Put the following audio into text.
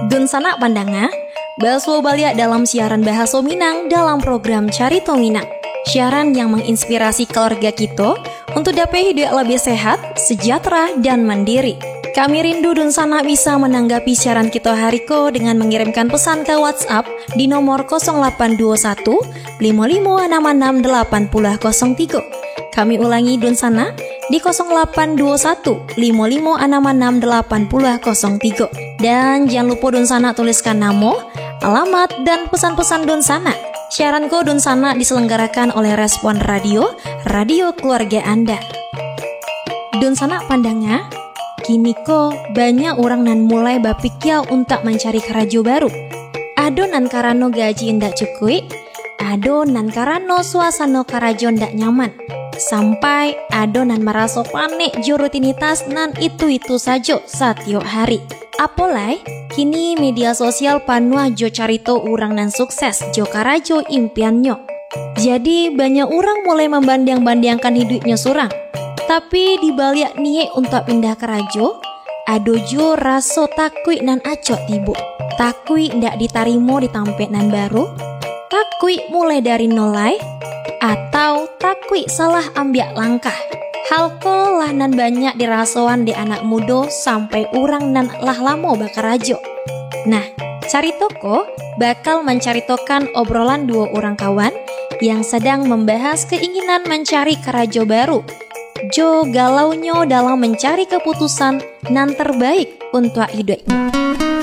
Dun sana pandanga, Baswo Balia dalam siaran Bahasa Minang dalam program Carito Minang. Siaran yang menginspirasi keluarga kita untuk dapat hidup lebih sehat, sejahtera, dan mandiri. Kami rindu Dun sana bisa menanggapi siaran kita hariko dengan mengirimkan pesan ke WhatsApp di nomor 0821 55668003. Kami ulangi Dun sana di 0821 55668003. Dan jangan lupa Dun sana tuliskan nama, alamat, dan pesan-pesan Dun sana. Siaran ko Dun sana diselenggarakan oleh Respon Radio, radio keluarga Anda. Dun sana pandanga, kini ko banyak orang nan mulai bapikya untuk mencari kerajo baru. Ado nan karano gaji ndak cukup, ado nan karano suasana karajo ndak nyaman. Sampai ado nan merasa panik jo rutinitas nan itu saja setiap hari. Apalai kini media sosial panuh jo carito urang nan sukses jo karajo impiannya. Jadi banyak orang mulai membanding-bandingkan hidupnya surang. Tapi dibalik niat untuk pindah kerajo, ado jo raso takui nan acot tibu. Takui ndak ditarimo di tampek nan baru, takui mulai dari nolai, atau takui salah ambil langkah. Hal ko lah nan banyak dirasoan di anak muda sampai orang nan lah lamo bakarajo. Nah, caritoko bakal mencaritokan obrolan dua orang kawan yang sedang membahas keinginan mencari kerajo baru. Jo galaunya dalam mencari keputusan nan terbaik untuk hidupnya.